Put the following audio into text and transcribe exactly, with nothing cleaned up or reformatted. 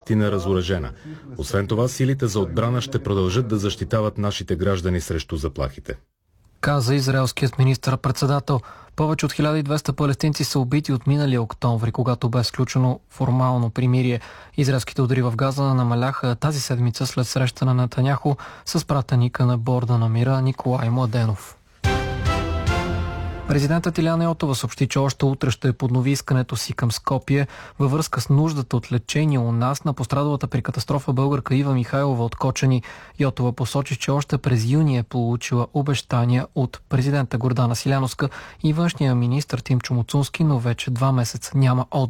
наистина разоръжена. Освен това, силите за отбрана ще продължат да защитават нашите граждани срещу заплахите, каза израелският министър-председател. Повече от хиляда и двеста палестинци са убити от миналия октомври, когато бе сключено формално примирие. Израелските удари в Газа намаляха тази седмица след среща на Нетаняху с пратеника на борда на мира Николай Младенов. Президентът Илияна Йотова съобщи, че още утре ще поднови искането си към Скопие във връзка с нуждата от лечение у нас на пострадалата при катастрофа българка Ива Михайлова от Кочани. Йотова посочи, че още през юни е получила обещания от президента Гордана Силяновска и външния министър Тимчо Муцунски, но вече два месеца няма отговор.